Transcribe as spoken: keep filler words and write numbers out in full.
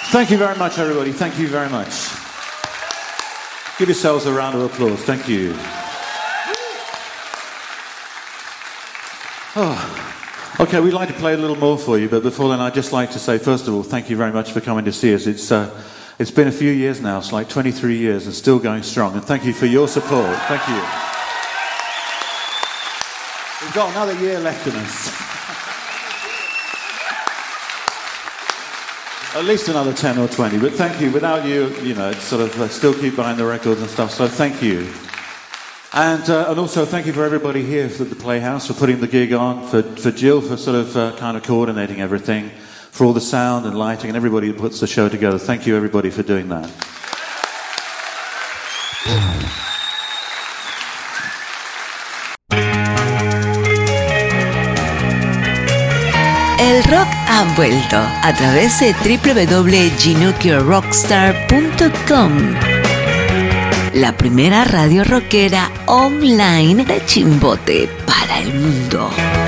Thank you very much, everybody. Thank you very much. Give yourselves a round of applause. Thank you. Oh. Okay, we'd like to play a little more for you, but before then, I'd just like to say, first of all, thank you very much for coming to see us. It's uh, it's been a few years now. It's like twenty-three years and still going strong. And thank you for your support. Thank you. We've got another year left in us. At least another ten or twenty, but thank you. Without you, you know, it's sort of uh, still keep buying the records and stuff, so thank you. And uh, and also thank you for everybody here at the Playhouse for putting the gig on, for, for Jill for sort of uh, kind of coordinating everything, for all the sound and lighting and everybody who puts the show together. Thank you everybody for doing that. El rock ha vuelto a través de doble u doble u doble u punto ginocchio rockstar punto com, la primera radio rockera online de Chimbote para el mundo.